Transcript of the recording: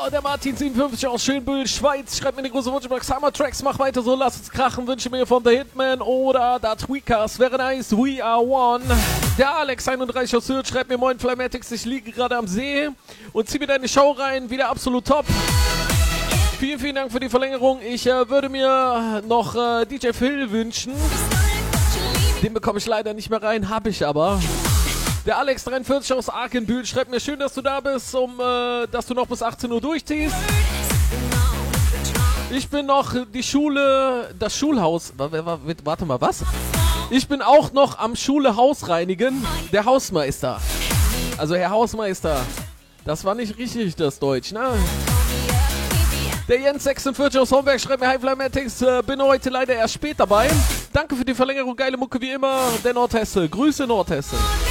der Martin57 aus Schönbühl, Schweiz, schreibt mir eine große Wunschbox. Summer Tracks, mach weiter so, lass uns krachen, wünsche mir von The Hitman oder da Tweakers, wäre nice, we are one. Der Alex31 aus Sylt schreibt mir, moin Flymatics, ich liege gerade am See und zieh mir deine Show rein, wieder absolut top. Vielen, vielen Dank für die Verlängerung. Ich würde mir noch DJ Phil wünschen. Den bekomme ich leider nicht mehr rein, habe ich aber. Der Alex43 aus Arkenbühl schreibt mir, schön, dass du da bist, dass du noch bis 18 Uhr durchziehst. Ich bin noch das Schulhaus, warte mal, was? Ich bin auch noch am Schule-Haus reinigen, der Hausmeister. Also Herr Hausmeister, das war nicht richtig, das Deutsch, ne? Der Jens46 aus Homberg schreibt mir, hi Flymatics, bin heute leider erst spät dabei. Danke für die Verlängerung, geile Mucke wie immer, der Nordhesse. Grüße Nordhesse.